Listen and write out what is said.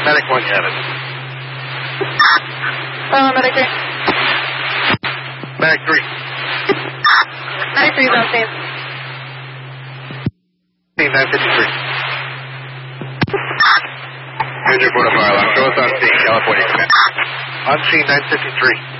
Medic 1, you have it. Medic 3. Medic 3. Medic 3 is on scene. 953. Major Border Fire Alarm. Show us on scene, California Command. On scene 953.